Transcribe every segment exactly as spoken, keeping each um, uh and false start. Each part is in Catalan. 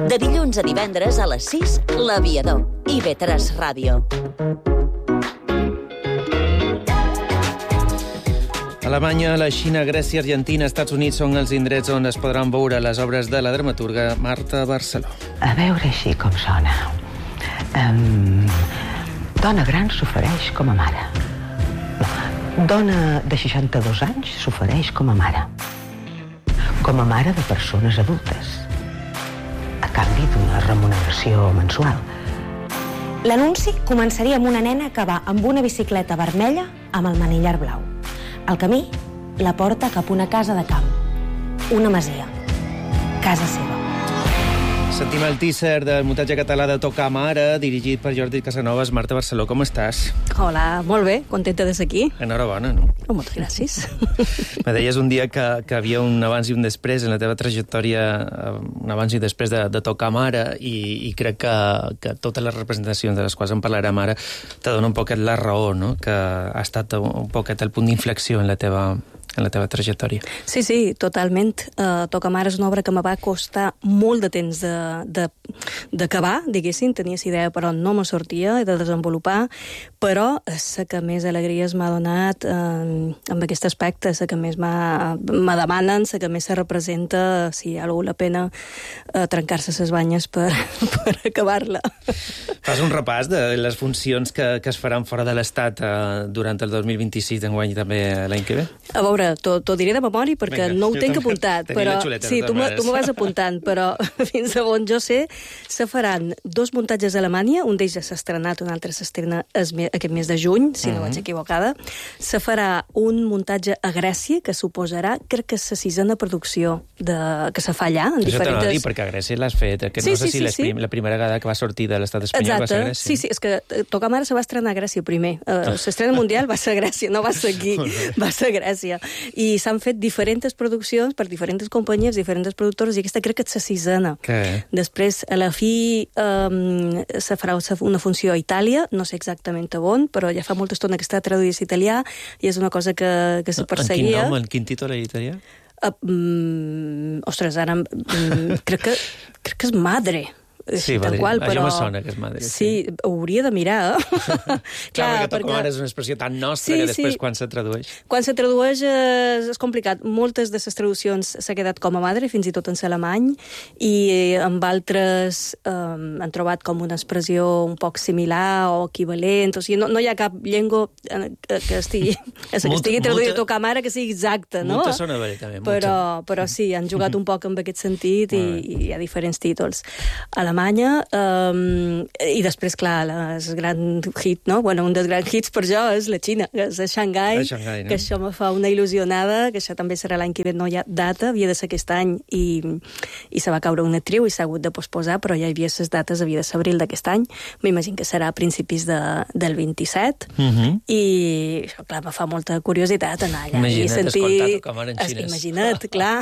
De dilluns a divendres a les sis, L'Aviador. I ve tres Ràdio. Alemanya, la Xina, Grècia, Argentina, Estats Units són els indrets on es podran veure les obres de la dramaturga Marta Barceló. A veure així com sona. Um, dona gran s'ofereix com a mare. Dona de seixanta-dos anys s'ofereix com a mare. Com a mare de persones adultes. A canvi d'una remuneració mensual. L'anunci començaria amb una nena que va amb una bicicleta vermella amb el manillar blau. El camí la porta cap a una casa de camp. Una masia. Casa seva. Sentim el teaser del muntatge català de Tocar Mare, dirigit per Jordi Casanovas. Marta Barceló, com estàs? Hola, molt bé, contenta de ser aquí. Enhorabona, no? Oh, moltes gràcies. Me deies un dia que, que havia un abans i un després en la teva trajectòria, un abans i després de, de Tocar Mare, i, i crec que, que totes les representacions de les quals en parlarem ara te donen un poquet la raó, no? Que ha estat un poquet el punt d'inflexió en la teva... en la teva trajectòria. Sí, sí, totalment. Uh, Tocar Mare és una obra que me va costar molt de temps d'acabar, diguéssim. Tenia la idea, però no me sortia, de desenvolupar, però la que més alegries m'ha donat uh, amb aquest aspecte, la que més me demanen, la que més se representa, si ha valgut la pena uh, trencar-se les banyes per, per acabar-la. Fas un repàs de les funcions que, que es faran fora de l'Estat uh, durant el dos mil vint-i-sis, d'enguany i també l'any que ve? A veure, t'ho diré de memòria perquè Venga, no ho tenc apuntat, però xuleta, sí, tu me vas apuntant, però fins a on jo sé, se faran dos muntatges a Alemanya, un d'ells ja s'ha estrenat, un altre s'estrena aquest mes de juny, si uh -huh. no vaig equivocada. Se farà un muntatge a Grècia, que suposarà, crec que és la sisena producció de, que se fa allà. En Això diferents... t'ho dir, perquè a Grècia l'has fet, que sí, no sé sí, si sí, prim... sí. la primera vegada que va sortir de l'estat espanyol Exacte. va ser a Grècia. Sí, sí, és que Tocar Mare se va estrenar a Grècia primer. Uh, L'estrena mundial va ser a Grècia, no va ser aquí, va ser a Grècia. I s'han fet diferents produccions per diferents companyies, diferents productors, i aquesta crec que és la sisena. Que... Després, a la fi, um, se farà una funció a Itàlia, no sé exactament a on, però ja fa molta estona que està traduït a italià, i és una cosa que, que se perseguia. En quin nom, en quin títol en italià? Uh, um, ostres, ara um, crec, que, crec que és Madre. Sí, tal qual, però... això me sona, que és Madre. Sí, sí. Ho hauria de mirar. Clar, Clar, perquè Tocar Mare és una expressió tan nostra sí, que després sí. quan se tradueix... Quan se tradueix és, és complicat. Moltes de les traduccions s'ha quedat com a Madre, fins i tot en l'alemany, i amb altres um, han trobat com una expressió un poc similar o equivalent. O sigui, no, no hi ha cap llengua que estigui, que estigui traduïda a Tocar Mare que sigui exacta, no? Moltes sona bé, també. Però, però sí, han jugat un poc amb aquest sentit i, i hi ha diferents títols. A Alemanya, um, i després, clar, el gran hit, no? Bueno, un dels grans hits per jo és la Xina, que és a Xangai, Xangai no? Que això me fa una il·lusionada, que això també serà l'any que ve, no hi ha data, havia de ser aquest any, i, i se va caure una actriu i s'ha hagut de posposar, però ja hi havia les dates, havia de ser abril d'aquest any, m'imagino que serà a principis de, del vint-i-set, uh -huh. i això, clar, me fa molta curiositat anar allà. Imagina't i sentir... escoltar Tocar Mare en xinès. Imagina't, clar.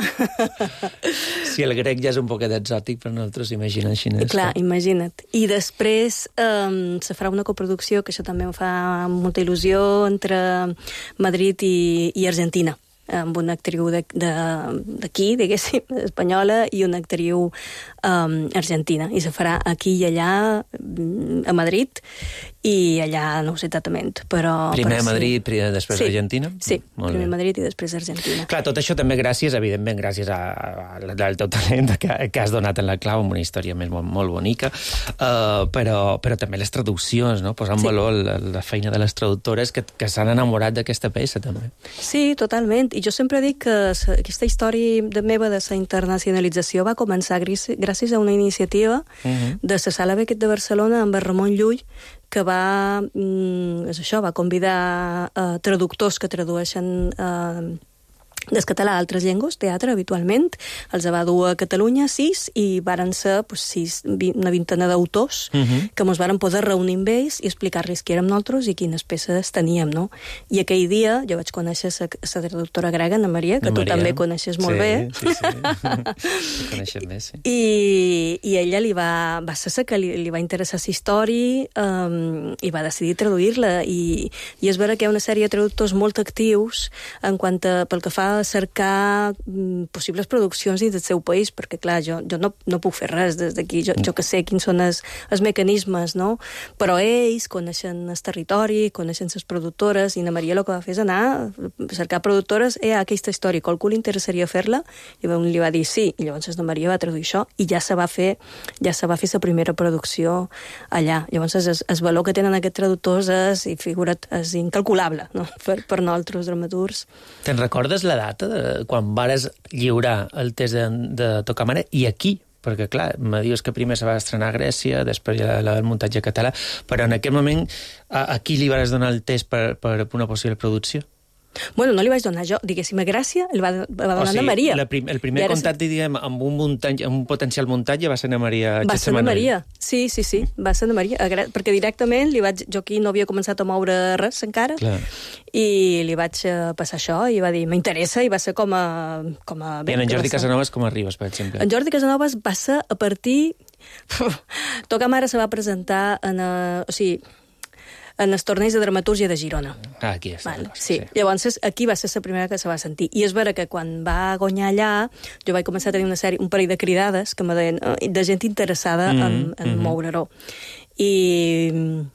Si el grec ja és un poquet exòtic per nosaltres, imagina en xinès. Clar, imagina't. I després um, se farà una coproducció, que això també em fa molta il·lusió, entre Madrid i, i Argentina, amb una actriu d'aquí, diguéssim, espanyola, i una actriu um, argentina. I se farà aquí i allà, a Madrid, i allà no ho sé exactament, però... Primer però a Madrid, sí. primer, després sí. Argentina? Sí, Molt primer a Madrid i després Argentina. Clar, tot això també gràcies, evidentment, gràcies a, a, al teu talent que, que has donat en la clau, amb una història més molt, molt bonica, uh, però, però també les traduccions, no? Posar en sí. valor la, la feina de les traductores que, que s'han enamorat d'aquesta peça, també. Sí, totalment. I jo sempre dic que aquesta història de meva de la internacionalització va començar gràcies a una iniciativa uh -huh. de la Sala Beckett de Barcelona amb el Ramon Llull, que va, mm, és això, va convidar uh, traductors que tradueixen uh, des català a altres llengües, teatre, habitualment. Els va dur a Catalunya, sis, i varen ser pues, sis, una vintena d'autors uh -huh. que ens varen poder reunir amb ells i explicar-los qui érem nosaltres i quines peces teníem, no? I aquell dia jo vaig conèixer la traductora grega, Ana Maria, que Ana tu Maria. també coneixes molt sí, bé. Sí, sí, sí. Coneixem més, sí. I, i ella li va, va ser que li, li va interessar la història um, i va decidir traduir-la. I, i és vera que hi ha una sèrie de traductors molt actius en quant a, pel que fa va cercar mm, possibles produccions dins del seu país, perquè, clar, jo, jo no, no puc fer res des d'aquí, jo, jo que sé quins són els, els mecanismes, no? Però ells coneixen el territori, coneixen les productores, i na Maria el que va fer és anar a cercar productores, eh, aquesta història, qualcú li interessaria fer-la? I un li va dir sí, i llavors na Maria va traduir això, i ja se va fer, ja se va fer la primera producció allà. Llavors, el, el valor que tenen aquests traductors és, i figura't, és incalculable, no? Per, per nosaltres, dramaturgs. Te'n recordes la data de quan vares lliurar el test de, de Tocamare i aquí? Perquè, clar, me dius que primer se va estrenar a Grècia, després ja el muntatge català, però en aquell moment a, a qui li vares donar el test per, per una possible producció? Bueno, no li vaig donar jo, diguéssim, a Gràcia el va, va donar o sigui, a Maria. La prim, el primer contacte, diguem, amb un, muntatge, amb un potencial muntatge va ser a Maria Va ser a Maria, sí, sí, sí, va ser a Maria, a Gra... perquè directament li vaig... jo aquí no havia començat a moure res encara, clar. I li vaig passar això i va dir, m'interessa, i va ser com a... Com a... I en Jordi Casanovas com arribes, per exemple? En Jordi Casanovas va ser a partir... Tocamare se va presentar en... A... O sigui, en els torneigs de dramatúrgia de Girona. Ah, aquí és. Vale, sí. sí. Llavors, aquí va ser la primera que se va sentir. I és vera que quan va guanyar allà, jo vaig començar a tenir una sèrie, un parell de cridades que me deien, de gent interessada mm -hmm, en, en mm -hmm. moure-ho. I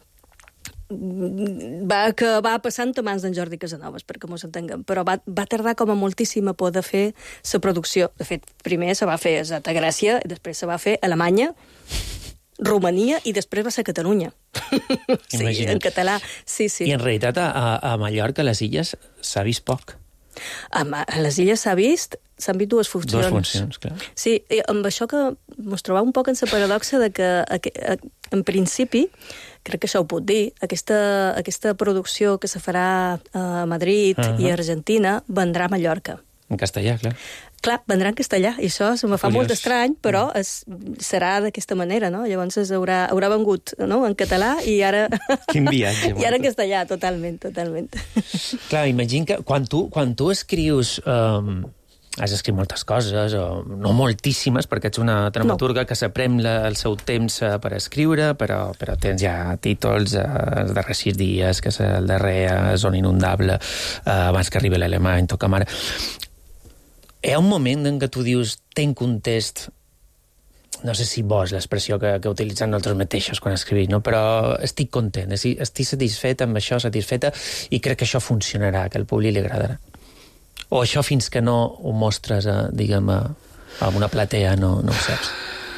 va acabar passant a mans d'en Jordi Casanovas, perquè mos entenguem, però va, va tardar com a moltíssim a poder fer la producció. De fet, primer se va fer a Grècia, després se va fer a Alemanya, Romania, i després va ser Catalunya. Sí, imagina't. En català, sí, sí. I en realitat a, a Mallorca, a les illes, s'ha vist poc. A, a les illes s'ha vist, s'han vist dues funcions. Dues funcions, clar. Sí, amb això que mos trobava un poc en la paradoxa de que, en principi, crec que això ho puc dir, aquesta, aquesta producció que se farà a Madrid uh -huh. i a Argentina vendrà a Mallorca. En castellà, clar. Clar, vendrà en castellà, i això se me fa Curiós. Molt estrany, però es, serà d'aquesta manera, no? Llavors haurà, haurà vengut, no?, en català, i ara... Quin viatge. I ara en castellà, totalment, totalment. Clar, imagina que quan tu, quan tu escrius... Um, has escrit moltes coses, o no moltíssimes, perquè ets una dramaturga no. que s'aprem el seu temps per escriure, però, però tens ja títols, eh, els darrers sis dies, que és el darrer, Zona Inundable, eh, abans que arribi l'Alemany, Tocamare. Hi ha un moment en què tu dius, tenc un test, no sé si bo és l'expressió que, que utilitzem nosaltres mateixos quan escrivim, no? Però estic content, estic, estic satisfeta amb això, satisfeta, i crec que això funcionarà, que al públic li agradarà. O això fins que no ho mostres, a, diguem, a, a una platea, no, no ho saps?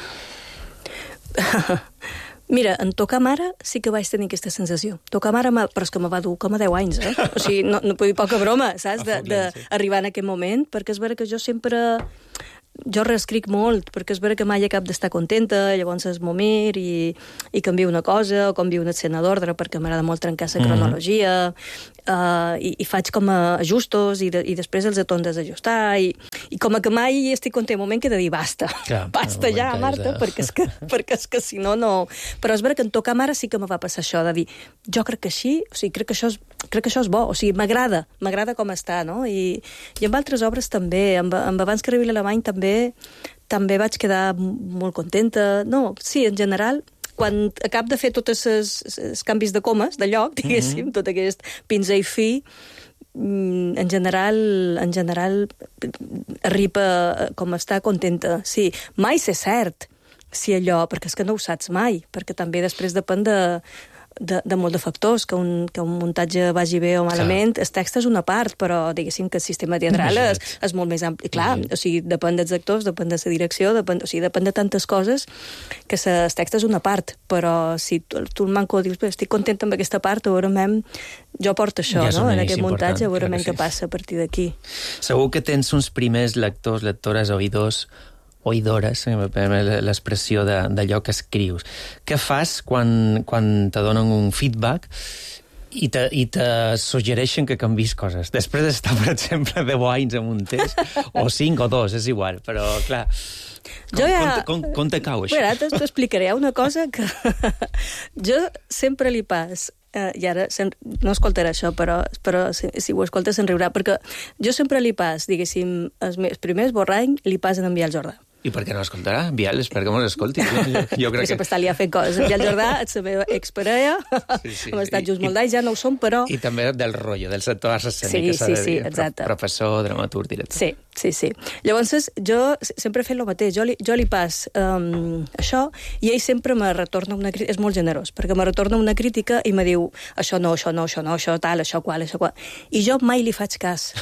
Mira, en Tocamare sí que vaig tenir aquesta sensació. Tocamare, però és que me va dur com a deu anys, eh? O sigui, no, no puc dir poca broma, saps? D'arribar en aquest moment, perquè és vera que jo sempre... Jo reescric molt, perquè és vera que mai acabo d'estar contenta, llavors es m'ho mir i, i canvio una cosa, o canvio una escena d'ordre, perquè m'agrada molt trencar la cronologia, mm -hmm. uh, i, i faig com a ajustos, i, de, i després els torno a desajustar, i, i com a que mai estic content, un moment que he de dir basta, Clar, basta no, ja, Marta, perquè és, que, perquè és que si no, no... Però és vera que en Tocamare sí que me va passar això, de dir, jo crec que així, o sigui, crec que això és, crec que això és bo, o sigui, m'agrada, m'agrada com està, no? I, i amb altres obres també, amb, amb Abans que arribi l'Alemany també, també vaig quedar molt contenta. No, sí, en general, quan acabo de fer tots els canvis de comes, de lloc, diguéssim, mm -hmm. tot aquest pinzell i fi, en general, en general, arriba com està contenta. Sí, mai sé cert si allò, perquè és que no ho saps mai, perquè també després depèn de... De, de molt de factors, que un, que un muntatge vagi bé o malament. Clar. El text és una part, però diguéssim que el sistema teatral és, és molt més ampli. Clar, mm. o sigui, depèn dels actors, depèn de la direcció, depèn, o sigui, depèn de tantes coses que el text és una part, però si tu, tu el manco dius, estic content amb aquesta part, veurem, jo porto això, ja no?, en aquest muntatge, veurem què sí. passa a partir d'aquí. Segur que tens uns primers lectors, lectores, oïdors, oïdores, l'expressió d'allò que escrius. Què fas quan, quan te donen un feedback i te, i te suggereixen que canvis coses? Després d'estar, per exemple, deu anys en un test, o cinc o dos, és igual, però, clar, com, ja... com, com, com te cau això? Bé, ara t'explicaré una cosa que jo sempre li pas... Uh, i ara no escoltarà això, però, però si, si ho escolta se'n riurà, perquè jo sempre li pas, diguéssim, els meus primers borrany li pas en enviar el Jordà. I per què no l'escoltarà? Biel, espera que mos escolti. Jo, jo, jo crec que... sempre està liat fent coses. En Biel Jordà, la meva exparella, sí, sí, hem estat junts molt d'anys, ja no ho som, però... I també del rotllo, del sector arts escèniques, sí, s'ha sí, de sí, dir. exacte. Professor, dramaturg, director. Sí, sí, sí. Llavors, jo sempre he fet el mateix. Jo li, jo li pas um, això, i ell sempre me retorna una crítica, és molt generós, perquè me retorna una crítica i me diu això no, això no, això no, això tal, això qual, això qual. I jo mai li faig cas.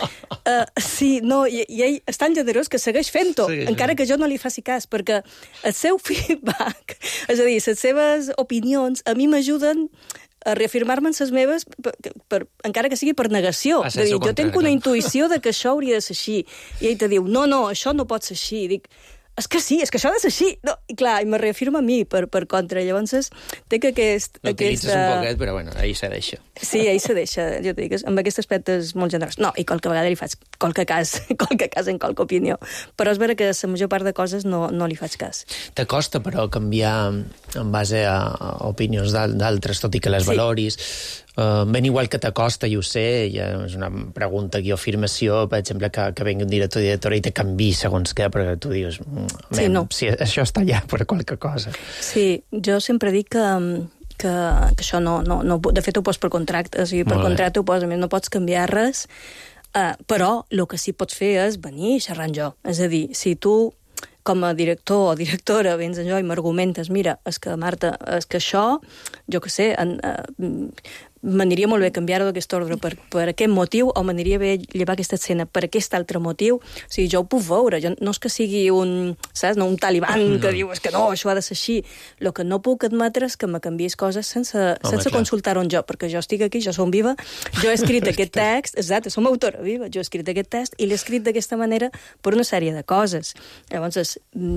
uh, sí, no, i, i ell és tan generós que segueix fent-ho, sí, encara que jo no li faci cas, perquè el seu feedback, és a dir, les seves opinions, a mi m'ajuden a reafirmar-me en les meves, per, per, encara que sigui per negació. De dir, jo tinc una intuïció de que això hauria de ser així. I ell te diu, no, no, això no pot ser així. I dic, és que sí, és que això ha de ser així. No, i clar, i me reafirma a mi per, per contra. Llavors, té que aquest... L'utilitzes aquesta... un poquet, però bueno, ahí se deixa. Sí, ahí se deixa. Jo t'ho dic, amb aquest aspecte és molt generós. No, i qualque vegada li faig qualque cas, qualque cas en qualque opinió. Però és vera que la major part de coses no, no li faig cas. Te costa, però, canviar en base a, a opinions d'altres, tot i que les sí. valoris... Uh, ben igual que t'acosta, i ho sé, ja és una pregunta aquí o afirmació, per exemple, que, que vengui un director o directora i te canvi segons què, perquè tu dius, sí, no. si això està allà per qualque cosa. Sí, jo sempre dic que, que, que això no, no, no... De fet, ho pos per contracte, o sigui, per contracte ho pos, a més, no pots canviar res, uh, però el que sí pots fer és venir i xerrar amb jo. És a dir, si tu com a director o directora vens en jo i m'argumentes, mira, és que, Marta, és que això, jo què sé, en, uh, m'aniria molt bé canviar-ho d'aquest ordre per, per aquest motiu, o m'aniria bé llevar aquesta escena per aquest altre motiu. O sigui, jo ho puc veure, jo, no és que sigui un, saps, no, un taliban no. que diu, és que no, això ha de ser així. El que no puc admetre és que me canviïs coses sense, Home, sense consultar-ho en jo, perquè jo estic aquí, jo som viva, jo he escrit aquest text, exacte, som autora viva, jo he escrit aquest text i l'he escrit d'aquesta manera per una sèrie de coses. Llavors,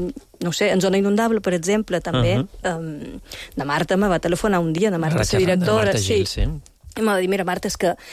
no sé, en Zona Inundable, per exemple, també, uh -huh. um, la Marta me va telefonar un dia, la Marta, la directora, Marta Gil, sí, sí. i m'ha dit, mira, Marta, és que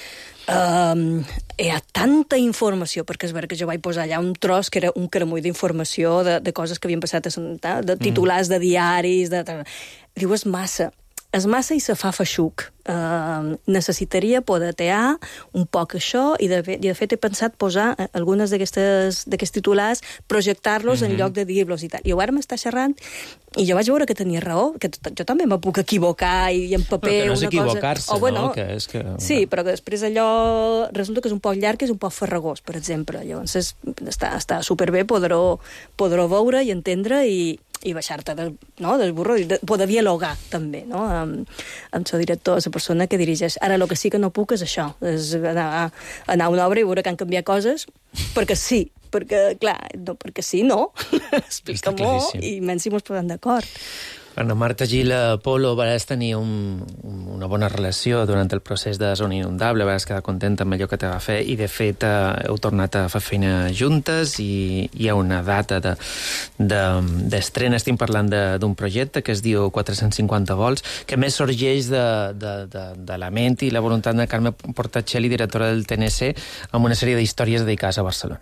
um, hi ha tanta informació, perquè és vera que jo vaig posar allà un tros que era un caramull d'informació de, de coses que havien passat, a, de titulars de diaris, de... Diu, és massa. És massa i se fa feixuc. Uh, necessitaria podetear un poc això i de, i de fet he pensat posar algunes d'aquests titulars, projectar-los mm -hmm. en lloc de dir-los i tal. I ho ara m'està xerrant i jo vaig veure que tenia raó, que jo també me puc equivocar i en paper però que no és una cosa... equivocar-se, o, bueno, no? Que és que... Sí, però que després allò resulta que és un poc llarg, que és un poc farragós, per exemple. Llavors és, està, està superbé poder-ho poder veure i entendre i i baixar-te de, no, del burro i de, poder dialogar també no? amb, amb el director, la persona que dirigeix. Ara el que sí que no puc és això, és anar, anar a una obra i veure que han canviat coses perquè sí, perquè clar, no, perquè sí, no explica-m'ho i menys si mos posem d'acord. Amb Marta Gil Polo vas tenir un, una bona relació durant el procés de Zona Inundable, vas quedar contenta amb allò que te va fer i de fet eh, heu tornat a fer feina juntes i hi ha una data d'estrena, de, de, estem parlant d'un projecte que es diu quatre-cents cinquanta volts, que més sorgeix de, de, de, de la ment i la voluntat de Carme Portacelli, directora del T N C, amb una sèrie d'històries dedicades a Barcelona.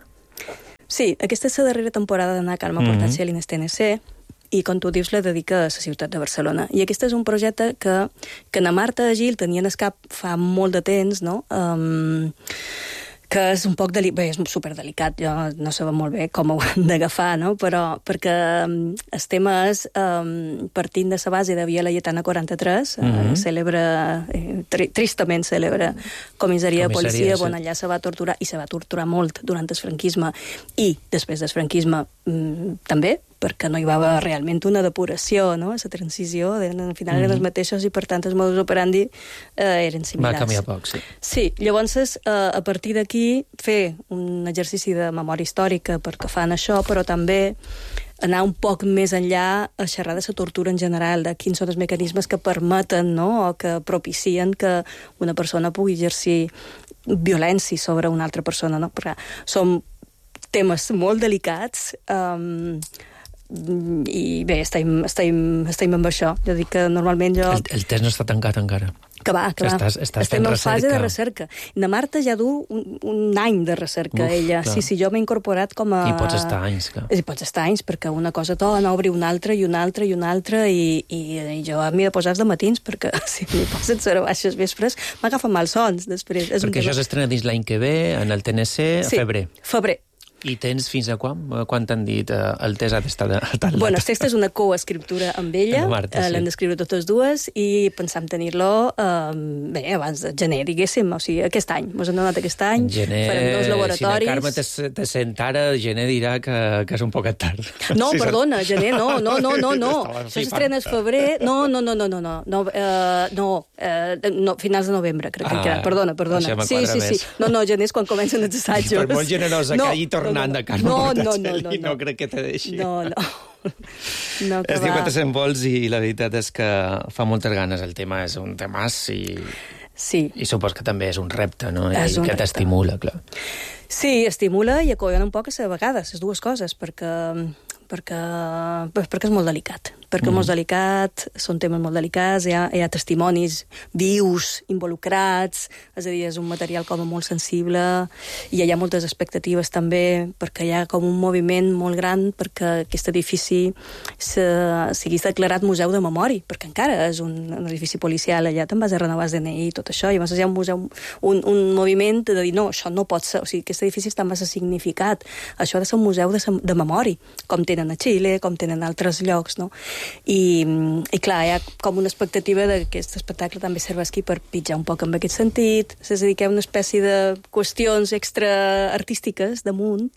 Sí, aquesta és la darrera temporada d'anar Carme mm-hmm. Portacelli en el T N C, i, com tu dius, la dedica a la ciutat de Barcelona. I aquest és un projecte que, que na Marta Gil tenia en el cap fa molt de temps, no? Um, que és un poc delicat, bé, és superdelicat, jo no sé molt bé com ho han d'agafar, no? Però perquè um, el tema és, um, partint de la base de Via Laietana quaranta-tres, mm-hmm. uh, cèlebre, eh, tri tristament cèlebre comissaria de policia, sí. on allà se va torturar, i se va torturar molt durant el franquisme, i després del franquisme um, també, perquè no hi va haver realment una depuració, no? La transició, al final eren els mateixos i, per tant, els modus operandi eh, eren similars. Va canviar poc, sí. Sí, llavors, eh, a partir d'aquí, fer un exercici de memòria històrica perquè fan això, però també anar un poc més enllà a xerrar de la tortura en general, de quins són els mecanismes que permeten, no?, o que propicien que una persona pugui exercir violència sobre una altra persona, no? Perquè són temes molt delicats, um, i bé, estem, estem, estem amb això. Jo dic que normalment jo... El, el test no està tancat encara. Que va, que va. Estàs, estàs Estem en recerca. fase de recerca. Na Marta ja du un, un any de recerca, Uf, ella. Clar. Sí, sí, jo m'he incorporat com a... I pots estar anys, clar. I pots estar anys, perquè una cosa torna a obrir una altra, i una altra, i una altra, i, i, i jo m'hi he de posar de matins, perquè si m'hi posen sobre baixes vespres, m'agafen malsons després. És perquè això s'estrena dins l'any que ve, en el T N C, a sí, febrer. febrer. I tens fins a quan? Quan t'han dit eh, el test ha d'estar a tal data? Bueno, el text és una coescriptura amb ella, Marta, eh, sí. l'hem d'escriure totes dues i pensam tenir-lo eh, bé, abans de gener, diguéssim, o sigui, aquest any. Mos hem donat aquest any, Gener, farem dos laboratoris. Si la Carme te, te sent ara, gener dirà que, que és un poquet tard. No, Sí, perdona, gener, no, no, no, no, no. Estava Això s'estrena al febrer. No, no, no, no, no, no, no, eh, no, eh, no, finals de novembre, crec que Ah, queda. Perdona, perdona. això me Sí, quadra sí, sí. més. No, no, gener és quan comencen els assajos. Per molt generosa No, que hagi tornant no, de Carme no, Portacelli, no, no, no, no crec que te deixi. No, no. No, que Es diu va. quatre-cents volts i la veritat és que fa moltes ganes. El tema és un temàs i, Sí. i supos que també és un repte, no? I És un que repte. t'estimula, clar. Sí, estimula i acollona un poc a vegades, les dues coses, perquè perquè, perquè és molt delicat. Perquè mm. és molt delicat, són temes molt delicats, hi ha, hi ha testimonis vius, involucrats, és a dir, és un material com molt sensible, i hi ha moltes expectatives també, perquè hi ha com un moviment molt gran perquè aquest edifici se, sigui declarat museu de memòria, perquè encara és un, un edifici policial, allà te'n vas a renovar el D N I i tot això, i llavors hi ha un, museu, un, un moviment de dir, no, això no pot ser, o sigui, aquest edifici està massa significat, això ha de ser un museu de, de memòria, com tenen a Xile, com tenen a altres llocs, no? I, i clar, hi ha com una expectativa de que aquest espectacle també serveixi per pitjar un poc en aquest sentit, és a dir, que hi ha una espècie de qüestions extraartístiques damunt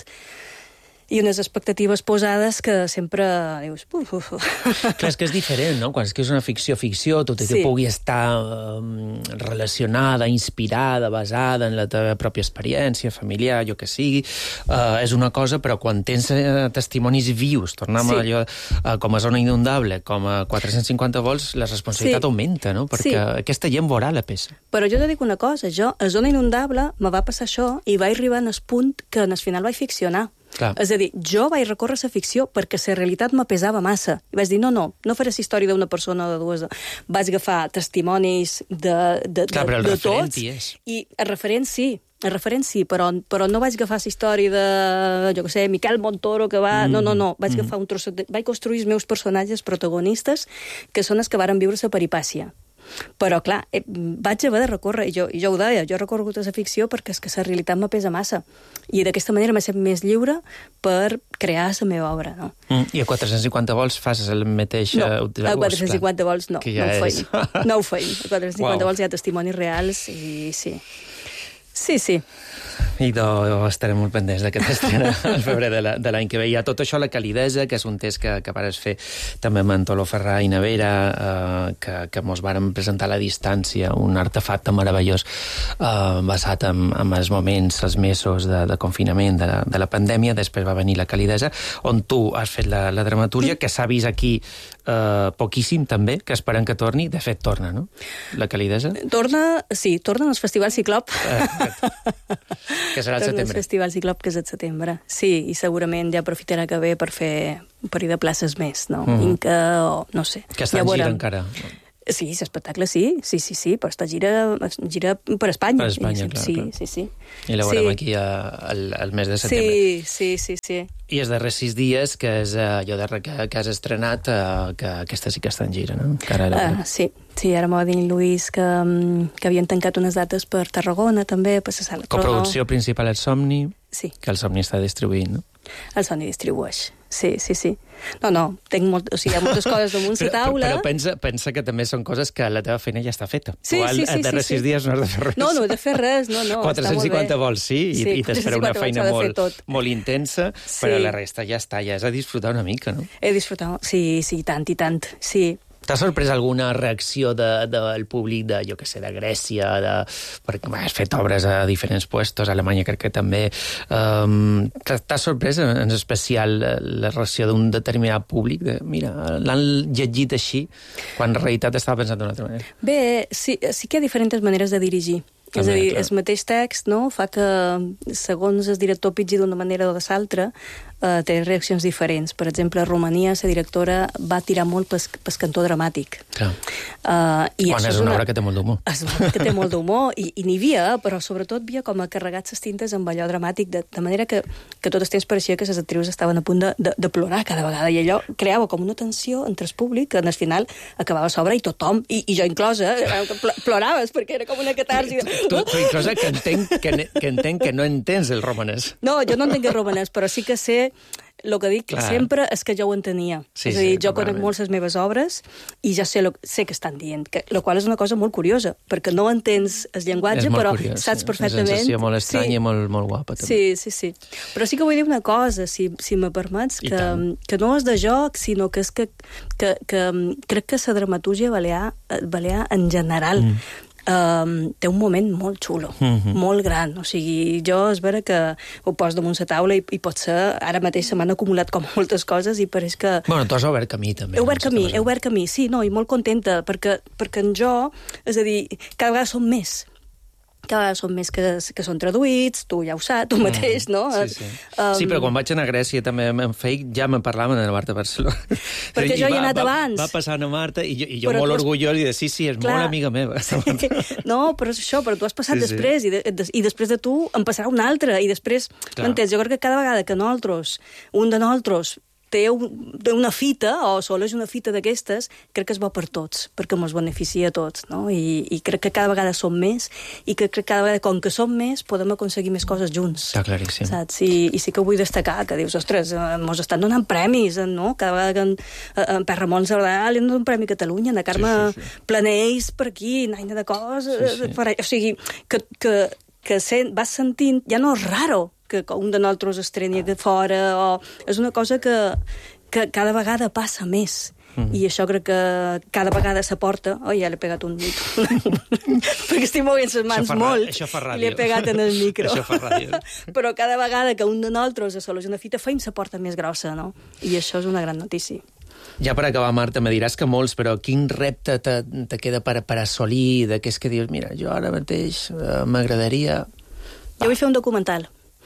i unes expectatives posades que sempre dius... Uf, uf, uf. Clar, és que és diferent, no? Quan és que és una ficció-ficció, tot i que Sí. pugui estar um, relacionada, inspirada, basada en la teva pròpia experiència familiar, jo que sigui, uh, és una cosa, però quan tens uh, testimonis vius, tornem Sí. a allò uh, com a zona inundable, com a quatre-cents cinquanta volts, la responsabilitat Sí. augmenta, no? Perquè Sí. aquesta gent veurà la peça. Però jo te dic una cosa, jo a Zona Inundable me va passar això i vaig arribar en el punt que al final vaig ficcionar. Clar. És a dir, jo vaig recórrer a la ficció perquè la realitat me pesava massa. I vaig dir, no, no, no faré la història d'una persona o de dues. Vaig agafar testimonis de, de, Clar, però el de, de referent tots. hi és. I el referent sí, el referent sí, però, però no vaig agafar la història de, jo què sé, Miquel Montoro, que va... Mm. No, no, no, vaig agafar un trosset... De... Vaig construir els meus personatges protagonistes, que són els que varen viure la peripàcia. Però, clar, eh, vaig haver de recórrer, i jo, i jo ho deia, jo he recorregut a la ficció perquè és que la realitat me pesa massa. I d'aquesta manera m'he sent més lliure per crear la meva obra, no? Mm. I a quatre-cents cinquanta volts fas el mateix... No, uh, a quatre-cents cinquanta volts no, Que ja no ho és. feim. No ho feim. A quatre-cents cinquanta Uau. volts hi ha testimonis reals i sí. Sí, sí. I do, estarem molt pendents d'aquest estrena al febrer de la- de l'any que ve. Hi ha tot això, la calidesa, que és un test que, que vares fer també amb Antolo Ferrà i Nevera, eh, que, que mos varen presentar a la distància, un artefacte meravellós eh, basat en, en els moments, els mesos de, de confinament de la, de la pandèmia. Després va venir la calidesa, on tu has fet la, la dramatúrgia, que s'ha vist aquí eh, poquíssim també, que esperem que torni. De fet, torna, no? La calidesa. Torna, sí, torna al Festival Ciclop. Que serà al Torna al setembre. Festival Ciclop, que és al setembre. Sí, i segurament ja aprofitarà que ve per fer un parell de places més, no? Mhm. Inca o no sé. Que està Ja en gira veurem. encara. Sí, l'espectacle sí, sí, sí, sí, però està gira, gira per Espanya. Per Espanya, clar, sí, clar. sí, sí. I la veurem Sí. aquí a, al, al mes de setembre. Sí, sí, sí, sí. I els darrers sis dies, que és eh, allò darrer que, que has estrenat, eh, que aquesta sí que està en gira, no? Que ara era... Uh, sí, sí, ara m'ho va dir Lluís que, mm, que havien tancat unes dates per Tarragona, també, per la Sala Trono. Coproducció principal El Somni, Sí, que El Somni està distribuint, no? el Sony distribueix. Sí, sí, sí. No, no, tinc molt, o sigui, hi ha moltes coses damunt la taula. Però, però pensa, pensa que també són coses que la teva feina ja està feta. Sí, tu, al, sí, sí, els darrers sí, sí. sis dies no has de fer res. No, no he de fer res, no, no. quatre-cents cinquanta vols, sí, i, Sí, i t'espera una quatre-cents cinquanta feina vols s'ha de fer molt, tot. molt intensa, Sí. però la resta ja està, ja és a disfrutar una mica, no? He disfrutat, sí, sí, tant i tant, sí. T'ha sorprès alguna reacció de, de, del públic de, jo que sé, de Grècia, de, perquè has fet obres a diferents puestos, a Alemanya crec que també. Um, T'ha sorprès en, en especial la reacció d'un determinat públic? De, mira, l'han llegit així, quan en realitat estava pensant d'una altra manera. Bé, sí, sí que hi ha diferents maneres de dirigir. També, és a dir, clar. el mateix text, no?, fa que, segons el director pitgi d'una manera o de l'altra, uh, té reaccions diferents. Per exemple, a Romania la directora va tirar molt pel, pel cantó dramàtic. Clar. Uh, i Quan és una, una obra que té molt d'humor. És una obra que té molt d'humor, i, i n'hi havia, però sobretot havia com a carregat les tintes amb allò dramàtic, de, de manera que, que tot el temps pareixia que les actrius estaven a punt de, de, de plorar cada vegada, i allò creava com una tensió entre el públic, que al final acabava l'obra i tothom, i, i jo inclosa, ploraves, perquè era com una catarsi. Tu, tu inclosa que entenc que, que entenc que no entens el romanès. No, jo no entenc el romanès, però sí que sé. El que dic Clar. sempre és que jo ho entenia. Sí, és a dir, sí, jo conec molt les meves obres i ja sé, lo, sé que estan dient, que, la qual és una cosa molt curiosa, perquè no entens el llenguatge, però curiós, saps perfectament... És una sensació molt estranya sí. i molt, molt guapa, també. Sí, sí, sí. Però sí que vull dir una cosa, si, si me permets, que, que no és de joc, sinó que és que, que, que crec que la dramatúrgia balear, balear en general mm. Um, té un moment molt xulo, mm-hmm. molt gran. O sigui, jo és vera que ho poso damunt la taula i, i potser ara mateix se m'han acumulat com moltes coses i pareix que... Bueno, tu has obert camí, també. He obert camí, he obert camí, sí, no, i molt contenta, perquè, perquè en jo, és a dir, cada vegada som més. Cada vegada són més que, que són traduïts, tu ja ho saps, tu mateix, no? Sí, sí. Um, sí, però quan vaig anar a Grècia també em feia, ja me parlaven de la Marta Barcelona. Perquè jo hi he anat va, abans. Va passar a Marta i jo, i jo però molt has... orgullós i de sí, sí, és Clar. molt amiga meva. Sí. No, però és això, però tu has passat sí, després sí. I, de, i després de tu em passarà un altre i després, m'entens? Jo crec que cada vegada que nosaltres, un de nosaltres, té un, una fita, o sola és una fita d'aquestes, crec que és bo per tots, perquè ens beneficia a tots, no? I, i crec que cada vegada som més, i que crec que cada vegada, com que som més, podem aconseguir més coses junts. Està claríssim. Saps? I, i sí que vull destacar que dius, ostres, ens estan donant premis, no? Cada vegada que en, en Per Ramon Sardà li han donat un premi a Catalunya, a Carme sí, sí, sí. Planells per aquí, naina de coses, sí, sí. Per, o sigui, que, que, que sent, vas sentint, ja no és raro, que un de nosaltres estreni aquí fora, o... és una cosa que, que cada vegada passa més. Mm. I això crec que cada vegada s'aporta... Oh, ja l'he pegat un micro. Perquè estic movent les mans molt. Això fa ràdio. I l'he pegat en el micro. Això fa ràdio. Però cada vegada que un de nosaltres assoleix una fita, feim s'aporta més grossa, no? I això és una gran notícia. Ja per acabar, Marta, me diràs que molts, però quin repte te, te queda per, per assolir, d'aquest que dius, mira, jo ara mateix eh, m'agradaria... Jo vull fer un documental.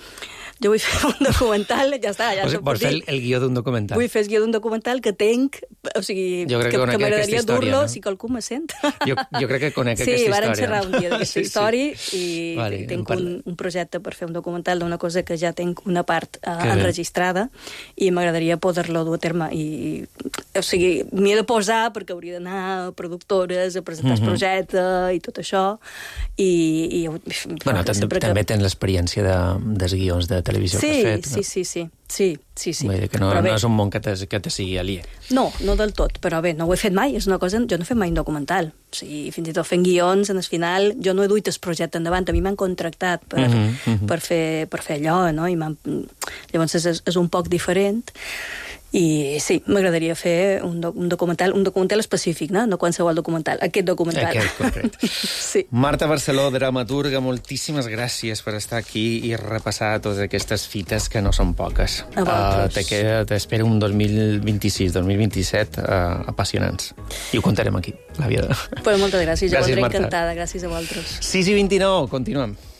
Jo vull fer un documental, ja està, ja t'ho puc dir. Vols fer el, el guió d'un documental? Vull fer el guió d'un documental que tenc, o sigui, jo crec que, que, que m'agradaria dur-lo, no? si qualcú me sent. Jo, jo crec que conec sí, aquesta història. Sí, vàrem xerrar un dia d'aquesta sí, història sí. i vale, tenc un, un projecte per fer un documental d'una cosa que ja tenc una part uh, que enregistrada i m'agradaria poder-lo dur a terme. I, o sigui, m'hi he de posar perquè hauria d'anar a productores, a presentar mm-hmm. el projecte i tot això. I, i, bueno, també, que... també tens l'experiència de, dels guions de televisió sí, que has fet. Sí, sí, sí. Sí, sí, sí. Vull dir que no, no és un món que te, que te sigui aliè. No, no del tot, però bé, no ho he fet mai, és una cosa... Jo no he fet mai un documental. O sigui, fins i tot fent guions, en el final, jo no he duit el projecte endavant, a mi m'han contractat per, mm-hmm, mm-hmm. per, fer, per fer allò, no? I llavors és, és un poc diferent. I sí, m'agradaria fer un, do, un documental, un documental específic, no? No qualsevol documental, aquest documental. Aquest concret. Sí. Marta Barceló, dramaturga, moltíssimes gràcies per estar aquí i repassar totes aquestes fites que no són poques. A vosaltres. Uh, te T'espero un dos mil vint-i-sis, dos mil vint-i-set uh, apassionants. I ho contarem aquí, la vida. Pues moltes gràcies, jo gràcies, ho Marta. encantada, gràcies a vosaltres. sis i vint-i-nou, continuem.